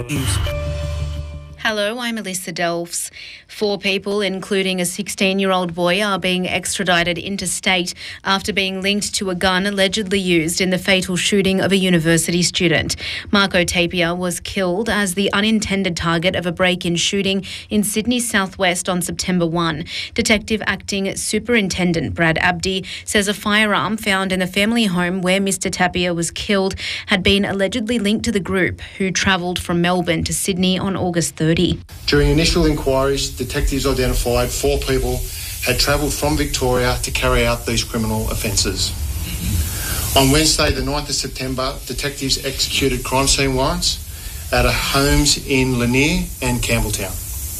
News. Hello, I'm Alyssa Delphs. 4 people, including a 16-year-old boy, are being extradited interstate after being linked to a gun allegedly used in the fatal shooting of a university student. Marco Tapia was killed as the unintended target of a break-in shooting in Sydney's southwest on September 1. Detective Acting Superintendent Brad Abdi says a firearm found in the family home where Mr Tapia was killed had been allegedly linked to the group, who travelled from Melbourne to Sydney on August 30. During initial inquiries, detectives identified 4 people had travelled from Victoria to carry out these criminal offences. On Wednesday, the 9th of September, detectives executed crime scene warrants at homes in Lanier and Campbelltown.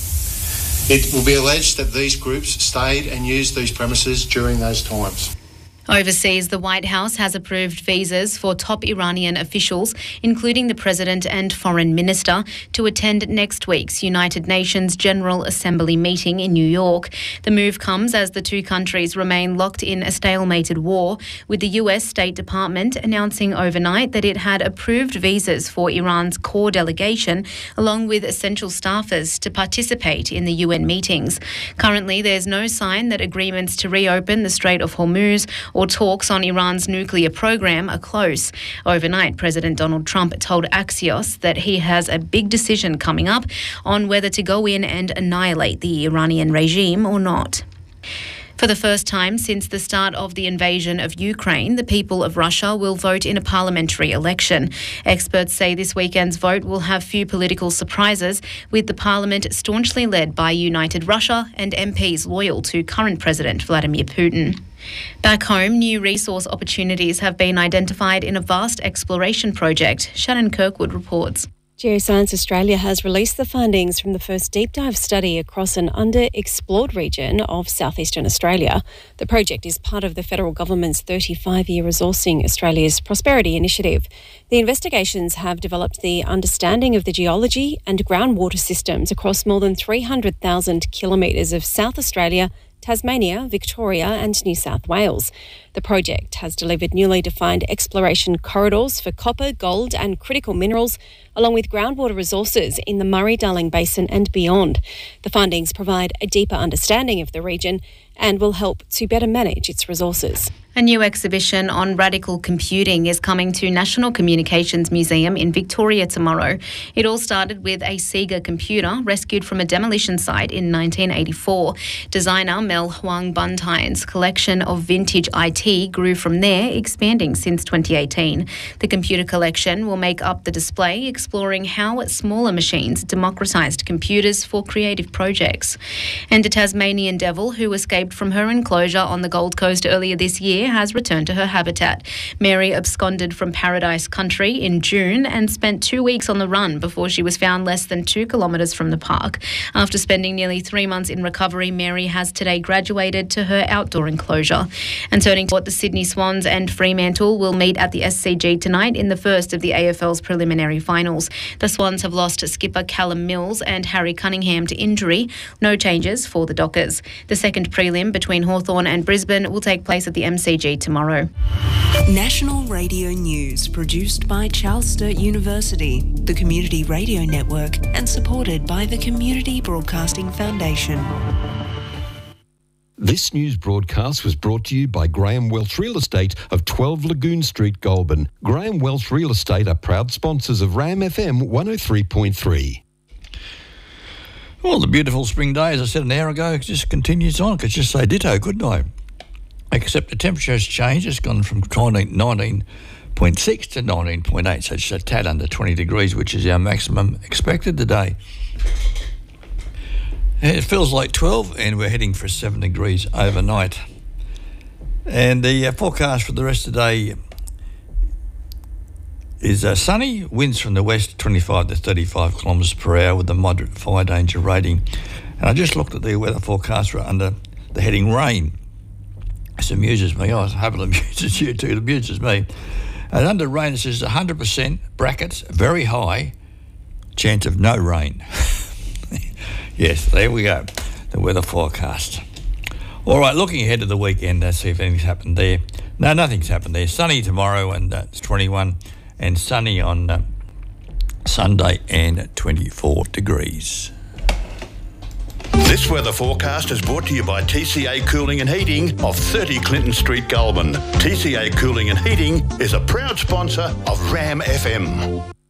It will be alleged that these groups stayed and used these premises during those times. Overseas, the White House has approved visas for top Iranian officials, including the President and Foreign Minister, to attend next week's United Nations General Assembly meeting in New York. The move comes as the 2 countries remain locked in a stalemated war, with the US State Department announcing overnight that it had approved visas for Iran's core delegation, along with essential staffers, to participate in the UN meetings. Currently, there's no sign that agreements to reopen the Strait of Hormuz or talks on Iran's nuclear program are close. Overnight, President Donald Trump told Axios that he has a big decision coming up on whether to go in and annihilate the Iranian regime or not. For the first time since the start of the invasion of Ukraine, the people of Russia will vote in a parliamentary election. Experts say this weekend's vote will have few political surprises, with the parliament staunchly led by United Russia and MPs loyal to current President Vladimir Putin. Back home, new resource opportunities have been identified in a vast exploration project. Shannon Kirkwood reports. Geoscience Australia has released the findings from the first deep dive study across an underexplored region of southeastern Australia. The project is part of the federal government's 35-year Resourcing Australia's Prosperity Initiative. The investigations have developed the understanding of the geology and groundwater systems across more than 300,000 kilometres of South Australia, Tasmania, Victoria and New South Wales. The project has delivered newly defined exploration corridors for copper, gold and critical minerals, along with groundwater resources in the Murray-Darling Basin and beyond. The findings provide a deeper understanding of the region and will help to better manage its resources. A new exhibition on radical computing is coming to National Communications Museum in Victoria tomorrow. It all started with a Sega computer rescued from a demolition site in 1984. Designer Mel Huang Buntine's collection of vintage IT grew from there, expanding since 2018. The computer collection will make up the display, exploring how smaller machines democratised computers for creative projects. And a Tasmanian devil who escaped from her enclosure on the Gold Coast earlier this year has returned to her habitat. Mary absconded from Paradise Country in June and spent 2 weeks on the run before she was found less than 2 kilometres from the park. After spending nearly 3 months in recovery, Mary has today graduated to her outdoor enclosure. And turning to what the Sydney Swans and Fremantle will meet at the SCG tonight in the first of the AFL's preliminary finals. The Swans have lost skipper Callum Mills and Harry Cunningham to injury. No changes for the Dockers. The second prelim between Hawthorn and Brisbane will take place at the MCG tomorrow. National Radio News, produced by Charles Sturt University, the Community Radio Network, and supported by the Community Broadcasting Foundation. This news broadcast was brought to you by Graham Welch Real Estate of 12 Lagoon Street, Goulburn. Graham Welch Real Estate are proud sponsors of RAM FM 103.3. Well, the beautiful spring day, as I said an hour ago, just continues on. I could just say ditto, couldn't I? Except the temperature has changed. It's gone from 19.6 to 19.8, so it's a tad under 20 degrees, which is our maximum expected today. It feels like 12, and we're heading for 7 degrees overnight. And the forecast for the rest of the day is sunny, winds from the west 25 to 35 kilometres per hour with a moderate fire danger rating. And I just looked at the weather forecast under the heading rain. This amuses me. I hope it amuses you too. It amuses me. And under rain it says 100% brackets, very high chance of no rain. Yes, there we go. The weather forecast. All right, looking ahead to the weekend, let's see if anything's happened there. No, nothing's happened there. Sunny tomorrow, and it's 21, and sunny on Sunday and 24 degrees. This weather forecast is brought to you by TCA Cooling and Heating of 30 Clinton Street, Goulburn. TCA Cooling and Heating is a proud sponsor of RAM FM.